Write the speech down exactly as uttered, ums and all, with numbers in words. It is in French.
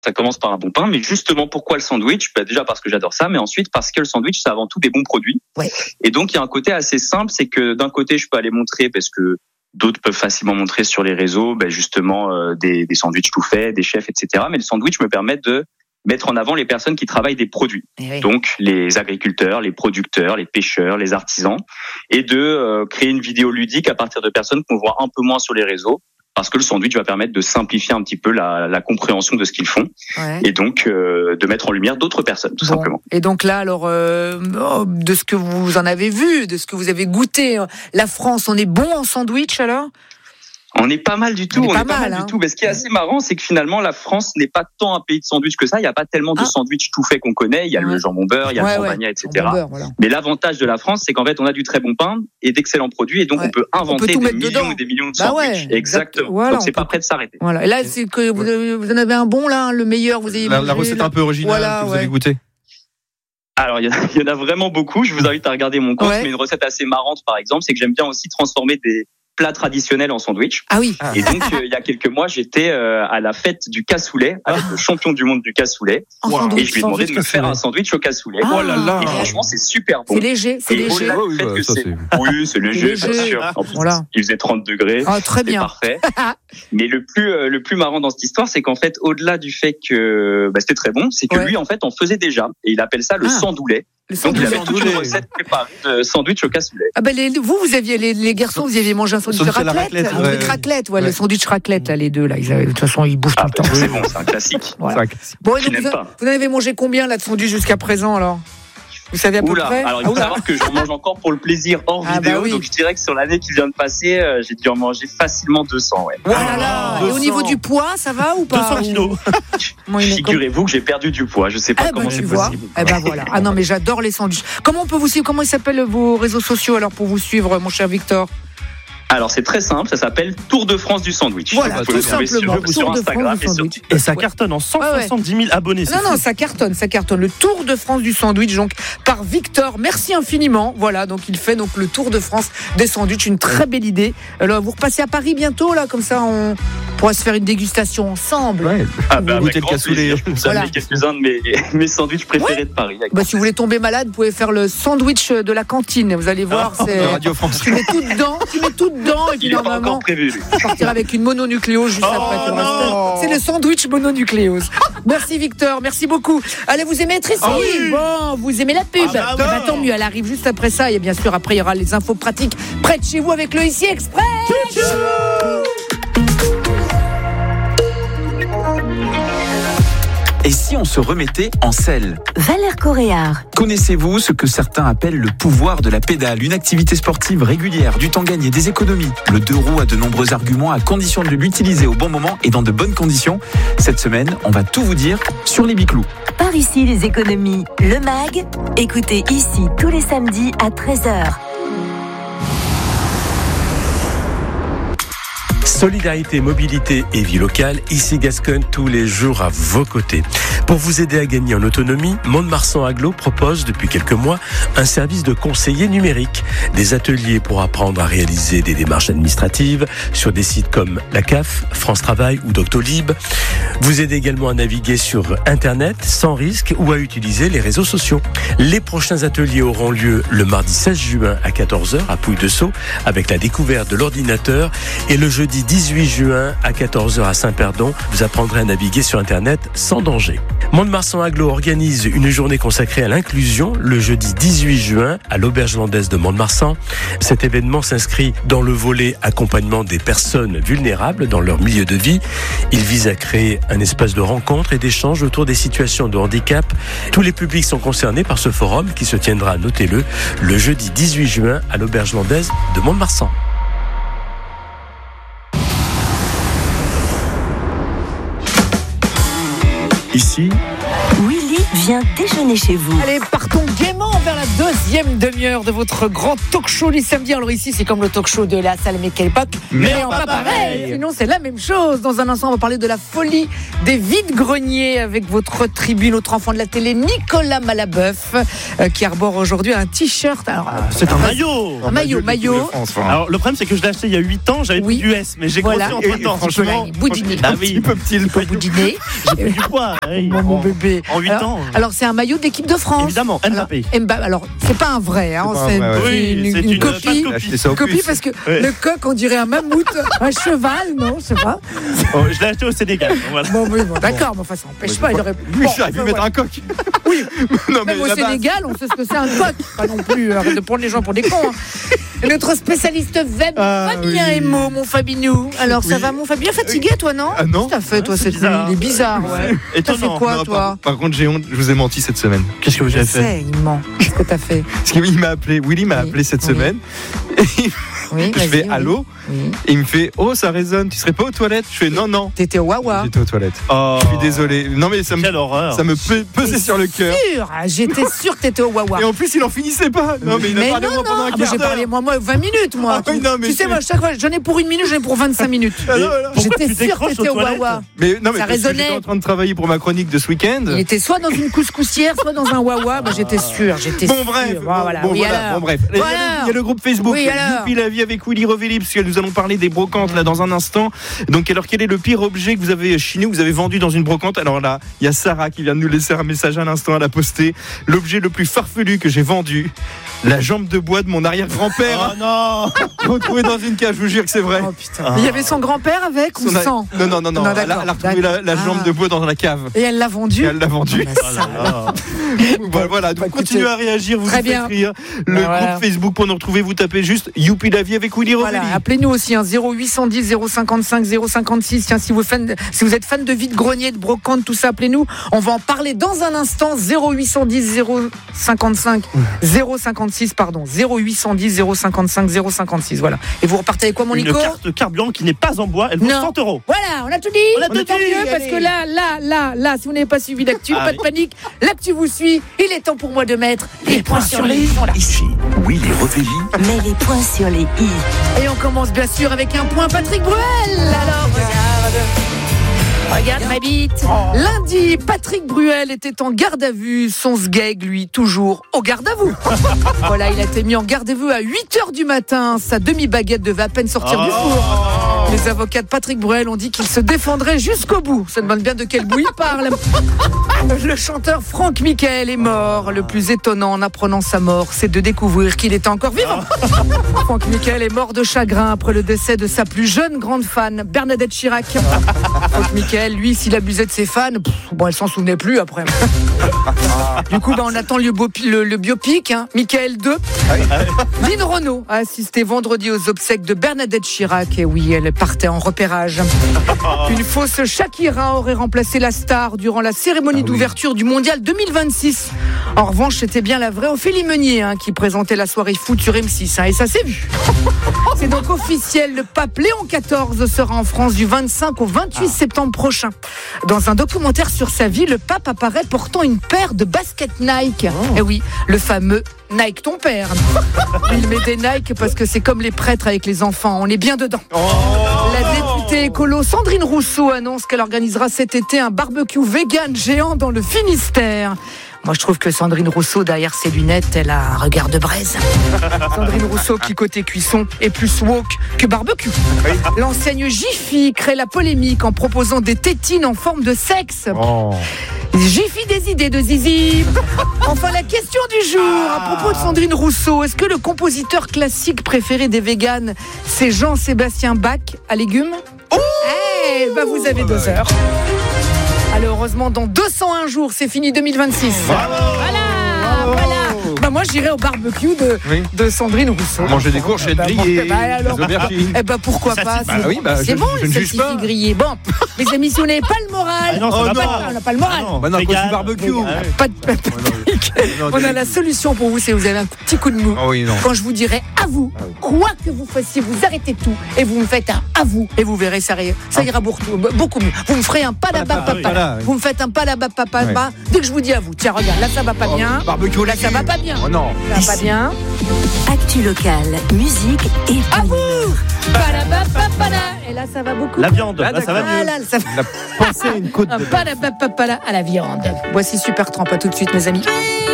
ça commence par un bon pain, mais justement, pourquoi le sandwich? Bah, déjà parce que j'adore ça, mais ensuite parce que le sandwich, c'est avant tout des bons produits. Ouais. Et donc, il y a un côté assez simple, c'est que d'un côté, je peux aller montrer, parce que d'autres peuvent facilement montrer sur les réseaux, bah, justement, euh, des, des sandwichs tout faits, des chefs, et cetera. Mais le sandwich me permet de mettre en avant les personnes qui travaillent des produits. Oui. Donc, les agriculteurs, les producteurs, les pêcheurs, les artisans, et de euh, créer une vidéo ludique à partir de personnes qu'on voit un peu moins sur les réseaux, parce que le sandwich va permettre de simplifier un petit peu la, la compréhension de ce qu'ils font, Ouais. et donc euh, de mettre en lumière d'autres personnes, tout Bon. simplement. Et donc là, alors, euh, oh, de ce que vous en avez vu, de ce que vous avez goûté, la France, on est bon en sandwich alors? On est pas mal du tout, On est on pas est pas mal, mal hein. du tout. Mais ce qui est assez marrant, c'est que finalement, la France n'est pas tant un pays de sandwich que ça. Il n'y a pas tellement de Ah. sandwich tout fait qu'on connaît. Il y a Ouais. le jambon beurre, il y a Ouais, le ouais. campagna, et cetera. Jambon beurre, voilà. Mais l'avantage de la France, c'est qu'en fait, on a du très bon pain et d'excellents produits, et donc Ouais. on peut inventer tout des mettre millions dedans. et des millions de Bah sandwichs. ouais, Exactement. voilà, donc on c'est pas peut- prêt de s'arrêter. Voilà. Et là, c'est que vous, avez- vous en avez un bon là, le meilleur, vous avez La, mangé, la recette là. un peu originale Voilà, que vous ouais. avez goûté. Alors, il y, en a, il y en a vraiment beaucoup. Je vous invite à regarder mon compte. Ouais. Mais une recette assez marrante, par exemple, c'est que j'aime bien aussi transformer des plats traditionnels en sandwich. Ah oui. Et donc, euh, il y a quelques mois, j'étais euh, à la fête du cassoulet avec le champion du monde du cassoulet. En Wow. sandwich. Et je lui ai demandé de me Sandwich faire un cassoulet. sandwich au cassoulet. Ah. Oh là là. Et franchement, c'est super bon. C'est léger, c'est Et léger. au-delà Oui, du fait bah, que ça, c'est... c'est- Oui, c'est léger, léger. bien sûr. En plus, Voilà. il faisait trente degrés. Ah, très C'est bien. parfait. Mais le plus euh, le plus marrant dans cette histoire, c'est qu'en fait, au-delà du fait que bah, c'était très bon, c'est que Ouais. lui, en fait, en faisait déjà. Et il appelle ça le Ah. sandoulet. Le Donc, il sandwich. avait toute une Sandoulet. recette préparée de sandwich au cassoulet. Ah ben les, vous, vous aviez les, les garçons, vous aviez mangé un sandwich Sandwich à la raclette, raclette, un truc ouais. raclette, ouais, Ouais. le sandwich raclette, là, les deux là, ils avaient, de toute façon ils bouffent Ah, tout le temps. c'est bon, c'est un classique. Voilà. Ça, Bon, et Qui donc, n'aime vous, pas. vous en avez mangé combien là de sandwich jusqu'à présent alors? Vous savez à peu Oula, près? alors il Ah, faut oula. savoir que j'en mange encore pour le plaisir hors Ah, bah vidéo, oui. donc je dirais que sur l'année qui vient de passer, euh, j'ai dû en manger facilement deux cents, ouais. Oh là là. Et au deux niveau cents. du poids, ça va ou pas? deux cents kilos. Comment il est- Figurez-vous que j'ai perdu du poids, je sais pas Ah comment bah c'est tu vois. possible. Eh ben voilà. Ah non mais j'adore les sandwichs. Comment on peut vous suivre? Comment ils s'appellent vos réseaux sociaux alors pour vous suivre, mon cher Victor? Alors c'est très simple, ça s'appelle Tour de France du sandwich. Voilà, Vous tout pouvez le trouver simplement. sur, sur Tour de Instagram France du et sur sandwich. Et ça Ouais. cartonne en cent soixante-dix mille abonnés. c'est Non, non, fou. ça cartonne, ça cartonne. Le Tour de France du sandwich, donc, par Victor. Merci infiniment. Voilà, donc, il fait donc le Tour de France des sandwichs. Une très belle idée. Alors, vous repassez à Paris bientôt, là, comme ça, on pourra se faire une dégustation ensemble. Ouais. Ah bah, Goûter avec le grand cassoulet. plaisir, je peux vous Voilà. amener quelques-uns de mes, mes sandwichs préférés de Paris. avec Bah, si vous voulez tomber malade, vous pouvez faire le sandwich de la cantine. Vous allez voir, De c'est. Radio France. Tu mets tout dedans, tu mets tout dedans, et puis Il est pas normalement, encore prévu, lui. partir avec une mononucléose juste après. Tu restes- non. C'est le sandwich mononucléose. Merci Victor, merci beaucoup. Allez, vous aimez être ici? Ah oui. Bon, vous aimez la pub? Ah bah Eh ben, oui. tant mieux, elle arrive juste après ça. Et bien sûr, après, il y aura les infos pratiques près de chez vous avec le Ici Express. Et si on se remettait en selle? Valère Coréard. Connaissez-vous ce que certains appellent le pouvoir de la pédale? Une activité sportive régulière, du temps gagné, des économies. Le deux roues a de nombreux arguments à condition de l'utiliser au bon moment et dans de bonnes conditions. Cette semaine, on va tout vous dire sur les biclous. Par ici, les économies. Le MAG. Écoutez ici tous les samedis à treize heures. Solidarité, mobilité et vie locale, ici Gascogne, tous les jours à vos côtés. Pour vous aider à gagner en autonomie, Mont-de-Marsan Aglo propose depuis quelques mois un service de conseiller numérique. Des ateliers pour apprendre à réaliser des démarches administratives sur des sites comme la C A F, France Travail ou Doctolib. Vous aidez également à naviguer sur Internet sans risque ou à utiliser les réseaux sociaux. Les prochains ateliers auront lieu le mardi seize juin à quatorze heures à Pouille-de-Sceaux avec la découverte de l'ordinateur et le jeudi dix-huit juin à quatorze heures à Saint-Perdon, vous apprendrez à naviguer sur Internet sans danger. Mont-de-Marsan Aglo organise une journée consacrée à l'inclusion le jeudi dix-huit juin à l'Auberge Landaise de Mont-de-Marsan. Cet événement s'inscrit dans le volet accompagnement des personnes vulnérables dans leur milieu de vie. Il vise à créer un espace de rencontre et d'échange autour des situations de handicap. Tous les publics sont concernés par ce forum qui se tiendra, notez-le, le jeudi dix-huit juin à l'Auberge Landaise de Mont-de-Marsan. Ici, Willy vient déjeuner chez vous. Allez, partons gaiement vers la deuxième demi-heure de votre grand talk show du samedi. Alors ici, c'est comme le talk show de la salle Mais quelle époque, mais, mais en pas pareil. pareil. Sinon, c'est la même chose. Dans un instant, on va parler de la folie des vides-greniers avec votre tribune, notre enfant de la télé, Nicolas Malabeuf, euh, qui arbore aujourd'hui un t-shirt. Alors, ah, c'est un maillot. Un maillot, maillot. France, enfin. Alors, le problème, c'est que je l'ai acheté il y a huit ans. J'avais oui. plus d'U S, mais j'ai voilà. grossi entre temps. Franchement, il boudinait. Ah oui, un petit peu boudiner. J'ai pris du poids. Hey, mon, mon bébé. En huit ans. Alors, c'est un maillot de l'équipe de France. Évidemment, Mbappé. Alors, Mbappé. Alors c'est pas un vrai, hein, c'est, c'est, un vrai, ouais. une, oui, une, c'est une, copie. copie. Une copie parce que ouais. le coq, on dirait un mammouth, un cheval, non, je sais pas. Oh, je l'ai acheté au Sénégal. Voilà. Bon, oui, bon, d'accord, mais enfin, ça n'empêche pas. Il aurait. Lui, bon, j'aurais pu mettre un coq. Oui, non, même au Sénégal, on sait ce que c'est un coq. Pas non plus, arrête de prendre les gens pour des cons. Hein. Notre spécialiste web, ah, Fabien oui. Emo, mon Fabinou. Alors, ça oui. va, mon Fabien? Fatigué, toi, non? Ah non. Qu'est-ce que t'as fait, toi, ouais, cette nuit? Il est bizarre, ouais. Et t'as fait quoi, non, toi? par, par contre, j'ai honte, je vous ai menti cette semaine. Qu'est-ce que vous avez fait? Il ment. Qu'est-ce que t'as fait? Parce qu'il m'a appelé, Willy m'a oui. appelé cette oui. semaine. Et oui, je fais allô oui. Et il me fait oh, ça résonne, tu serais pas aux toilettes? Je fais non, non. T'étais au Wawa? J'étais aux toilettes. Oh. Je suis désolé. Non, mais ça me, ça me pe- pesait sur le cœur. J'étais sûr que t'étais au Wawa. Et en plus, il en finissait pas. Non, mais il a mais parlé non, moi pendant un ah, quart bah, j'ai d'heure. parlé moi, moi vingt minutes, moi. Ah, oui, non, mais tu sais, moi, chaque fois, j'en ai pour une minute, j'en ai pour vingt-cinq minutes. Ah, non, j'étais sûr que t'étais au Wawa. Mais non, mais ça résonnait. J'étais en train de travailler pour ma chronique de ce week-end. Il était soit dans une couscoussière, soit dans un Wawa. Bah, j'étais sûr, j'étais bon, sûr. Bref, bon, voilà. Bon, oui, voilà. Bon, bref. Voilà. Il y a le groupe Facebook oui, Youpi la vie avec Willy Revelli, parce que nous allons parler des brocantes là dans un instant. Donc, alors, quel est le pire objet que vous avez chiné, que vous avez vendu dans une brocante? Alors là, il y a Sarah qui vient de nous laisser un message à l'instant, elle a posté l'objet le plus farfelu que j'ai vendu, la jambe de bois de mon arrière-grand-père. Oh non. Retrouvé dans une cage, je vous jure que c'est vrai. Oh putain. Ah. Il y avait son grand-père avec ou a... sans? Non, non, non, non. non elle, a, elle a retrouvé la, la jambe ah. de bois dans la cave. Et elle l'a vendue? Et elle l'a vendue. Oh là là. Voilà, voilà, donc continuez à réagir, vous Très nous faites rire. Le ben groupe voilà. Facebook pour nous retrouver, vous tapez juste Youpi la vie avec Willy Revelli. Voilà, appelez-nous aussi hein, zéro huit cent dix zéro cinquante-cinq zéro cinquante-six. Tiens, si vous, fan, si vous êtes fan de vide-grenier, de brocante, tout ça, appelez-nous. On va en parler dans un instant. zéro huit cent dix zéro cinquante-cinq zéro cinquante-six, pardon. zéro huit cent dix zéro cinquante-cinq zéro cinquante-six, voilà. Et vous repartez avec quoi, mon Nico? Une carte carburant qui n'est pas en bois, elle vaut cent euros. Voilà, on a tout dit. On a tout dit, mieux, parce que là, là, là, là, si vous n'avez pas suivi l'actu, ah, pas oui. de panique. L'actu vous suit. Il est temps pour moi de mettre les, les points, points sur les i. Ici, Willy Revelli. Mets les points sur les i. Et on commence bien sûr avec un point Patrick Bruel. Alors, regarde. Regarde ma bite. Oh. Lundi, Patrick Bruel était en garde à vue. Son sgeg, lui, toujours au garde à vous. Voilà, il a été mis en garde à vue à huit heures du matin. Sa demi-baguette devait à peine sortir oh. du four. Les avocats de Patrick Bruel ont dit qu'il se défendrait jusqu'au bout. Ça demande bien de quel bout il parle. Le chanteur Franck Michael est mort. Le plus étonnant en apprenant sa mort, c'est de découvrir qu'il était encore vivant. Franck Michael est mort de chagrin après le décès de sa plus jeune grande fan, Bernadette Chirac. Franck Michael, lui, s'il abusait de ses fans, pff, bon, elle s'en souvenait plus après. Du coup, bah, on attend le, le, le biopic, hein. Michael deux. Lynn Renaud a assisté vendredi aux obsèques de Bernadette Chirac. Et oui, elle partait en repérage. Une fausse Shakira aurait remplacé la star durant la cérémonie ah, d'ouverture oui. du Mondial deux mille vingt-six. En revanche, c'était bien la vraie Ophélie Meunier hein, qui présentait la soirée foot sur M six. Hein, et ça s'est vu. C'est donc officiel, le pape Léon quatorze sera en France du vingt-cinq au vingt-huit ah. septembre prochain. Dans un documentaire sur sa vie, le pape apparaît portant une paire de baskets Nike. Oh. Et oui, le fameux Nike ton père. Il met des Nike parce que c'est comme les prêtres avec les enfants, on est bien dedans. Oh. La députée écolo Sandrine Rousseau annonce qu'elle organisera cet été un barbecue vegan géant dans le Finistère. Moi, je trouve que Sandrine Rousseau, derrière ses lunettes, elle a un regard de braise. Sandrine Rousseau, qui côté cuisson, est plus woke que barbecue. Oui. L'enseigne Jiffy crée la polémique en proposant des tétines en forme de sexe. Oh. Jiffy des idées de zizi. Enfin, la question du jour, à propos de Sandrine Rousseau, est-ce que le compositeur classique préféré des véganes, c'est Jean-Sébastien Bach à légumes? Oh hey, bah vous avez deux heures. Alors heureusement, dans deux cent un jours, c'est fini deux mille vingt-six. Bravo. Voilà, bravo. Voilà. Bah moi, j'irai au barbecue de, Oui. de Sandrine Rousseau. Manger des courgettes Bah, bon, grillées, bah, alors, des aubergines. Eh ben pourquoi Ça, pas c'est- bah oui, bah, c'est je- bon, je ne les juge pas. salsifis grillés. Bon, les amis, si vous n'avez pas le moral, Ah non, ça Oh va non. pas. on n'a pas le moral. Ah non, Bah non, à cause vegan, du barbecue. vegan, ouais. Pas de, pas de panique. Non, On a tu- la solution pour vous, c'est vous avez un petit coup de mou. Ah oui, non. Quand je vous dirai à vous, quoi que vous fassiez, vous arrêtez tout et vous me faites un à vous et vous verrez, ça, ira- ça ira beaucoup, beaucoup mieux. Vous me ferez un pas là-bas, Ah oui, voilà, oui. vous me faites un pas là-bas, papa, Ouais. dès que je vous dis à vous. Tiens, regarde, là ça va pas Oh, bien. barbecue au Là ça légumes. va pas bien. Oh non. Ça va pas bien. Actu locale, musique et À vous. Pas là-bas, papa là. Et là ça va beaucoup. La viande, Ah, là ça va Ah mieux. là, ça va. Pensez à une côte Un de pas là-bas, papa là à la viande. Voici Super Tramp, à tout de suite mes amis.